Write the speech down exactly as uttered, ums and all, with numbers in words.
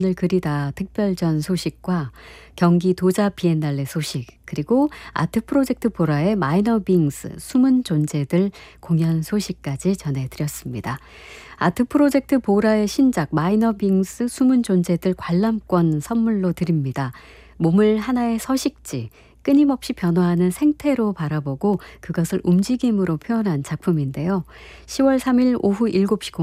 을 그리다 특별전 소식과 경기 도자 비엔날레 소식, 그리고 아트 프로젝트 보라의 마이너 빙스 숨은 존재들 공연 소식까지 전해드렸습니다. 아트 프로젝트 보라의 신작 마이너 빙스 숨은 존재들 관람권 선물로 드립니다. 몸을 하나의 서식지, 끊임없이 변화하는 생태로 바라보고 그것을 움직임으로 표현한 작품인데요. 시월 삼일 오후 일곱 시